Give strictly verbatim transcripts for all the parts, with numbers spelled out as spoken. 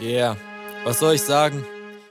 Yeah, was soll ich sagen?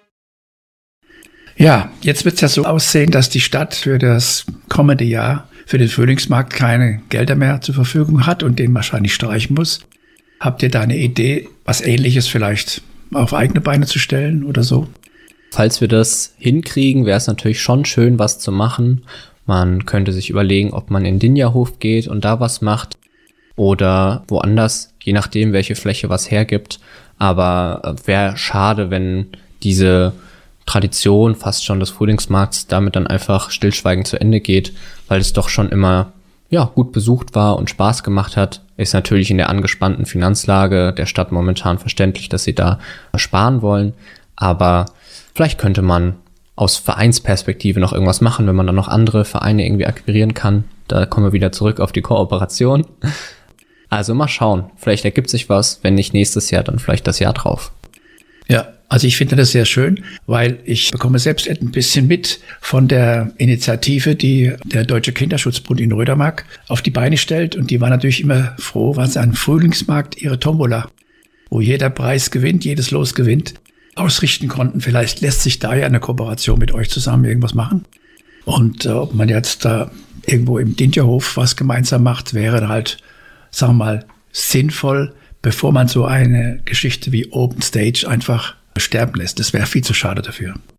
Ja, jetzt wird es ja so aussehen, dass die Stadt für das kommende Jahr für den Frühlingsmarkt keine Gelder mehr zur Verfügung hat und den wahrscheinlich streichen muss. Habt ihr da eine Idee, was Ähnliches vielleicht auf eigene Beine zu stellen oder so? Falls wir das hinkriegen, wäre es natürlich schon schön, was zu machen. Man könnte sich überlegen, ob man in Dinjahof geht und da was macht oder woanders, je nachdem, welche Fläche was hergibt. Aber wäre schade, wenn diese Tradition fast schon des Frühlingsmarkts damit dann einfach stillschweigend zu Ende geht, weil es doch schon immer ja gut besucht war und Spaß gemacht hat. Ist natürlich in der angespannten Finanzlage der Stadt momentan verständlich, dass sie da sparen wollen, aber vielleicht könnte man aus Vereinsperspektive noch irgendwas machen, wenn man dann noch andere Vereine irgendwie akquirieren kann. Da kommen wir wieder zurück auf die Kooperation. Also mal schauen, vielleicht ergibt sich was, wenn nicht nächstes Jahr, dann vielleicht das Jahr drauf. Ja, also ich finde das sehr schön, weil ich bekomme selbst ein bisschen mit von der Initiative, die der Deutsche Kinderschutzbund in Rödermark auf die Beine stellt. Und die war natürlich immer froh, weil sie am Frühlingsmarkt ihre Tombola, wo jeder Preis gewinnt, jedes Los gewinnt, ausrichten konnten. Vielleicht lässt sich da ja eine Kooperation mit euch zusammen irgendwas machen. Und äh, ob man jetzt da irgendwo im Dinterhof was gemeinsam macht, wäre halt, sagen wir mal, sinnvoll, bevor man so eine Geschichte wie Open Stage einfach sterben lässt. Das wäre viel zu schade dafür.